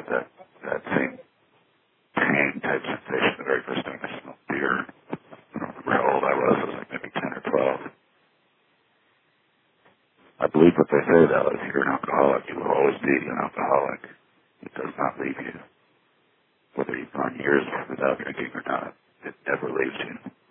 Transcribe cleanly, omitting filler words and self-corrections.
that same tang type sensation the very first time I smelled beer. I don't remember how old I was. I was like maybe 10 or 12. I believe what they say, though. If you're an alcoholic, you will always be an alcoholic. It does not leave you. Whether you've gone years without drinking or not, it never leaves you.